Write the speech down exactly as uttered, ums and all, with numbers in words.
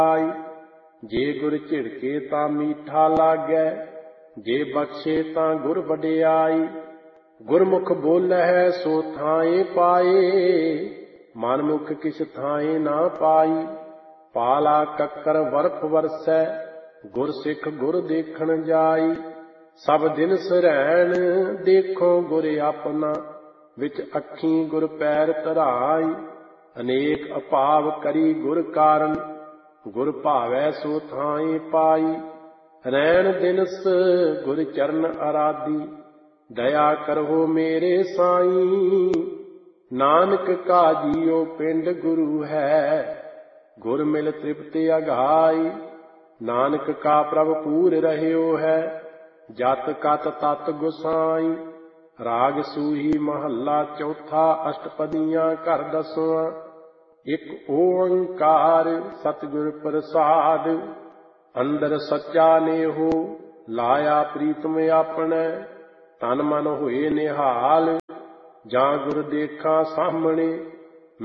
ਆਈ। ਜੇ ਗੁਰ ਝਿੜਕੇ ਤਾਂ ਮੀਠਾ ਲਾਗੈ, ਜੇ ਬਖਸ਼ੇ ਤਾਂ ਗੁਰ ਵਡਿਆਈ। ਗੁਰਮੁਖ ਬੋਲਹਿ ਸੋ ਥਾਏ ਪਾਏ, ਮਨਮੁਖ ਕਿਛ ਥਾਏ ਨਾ ਪਾਈ। ਪਾਲਾ ਕੱਕਰ ਬਰਫ ਵਰਸੈ, ਗੁਰ ਸਿੱਖ ਗੁਰ ਦੇਖਣ ਜਾਈ। ਸਭ ਦਿਨ ਸਰੈਣ ਦੇਖੋ ਗੁਰ ਆਪਣਾ, ਵਿੱਚ ਅੱਖੀਂ ਗੁਰ ਪੈਰ ਧਰਾਈ। ਅਨੇਕ ਅਭਾਵ ਕਰੀ ਗੁਰ ਕਾਰਨ, ਗੁਰ ਭਾਵੈ ਸੋ ਥਾਏ ਪਾਈ। ਰੈਣ ਦਿਨਸ ਗੁਰ ਚਰਨ ਅਰਾਧੀ, ਦਇਆ ਕਰੋ ਮੇਰੇ ਸਾਈਂ। ਨਾਨਕ ਕਾ ਜੀਉ ਪਿੰਡ ਗੁਰੂ ਹੈ, ਗੁਰ ਮਿਲ ਤ੍ਰਿਪਤ ਅਗਾਈ। ਨਾਨਕ ਕਾ ਪ੍ਰਭ ਪੂਰ ਰਹਿਓ ਹੈ, ਜਤ ਕਤ ਤਤ ਗੁਸਾਈ। ਰਾਗ ਸੂਹੀ ਮਹੱਲਾ ਚੌਥਾ, ਅਸ਼ਟਪਦੀਆਂ ਘਰ ਦਸਵਾਂ। ਇੱਕ ਓੰਕਾਰ ਸਤਿਗੁਰ ਪ੍ਰਸਾਦ, ਅੰਦਰ ਸੱਚਾ ਨੇਹੋ ਲਾਇਆ ਪ੍ਰੀਤਮ ਆਪਣੈ। ਤਨ ਮਨ ਹੋਏ ਨਿਹਾਲ, ਜਾਂ ਗੁਰ ਦੇਖਾਂ ਸਾਹਮਣੇ,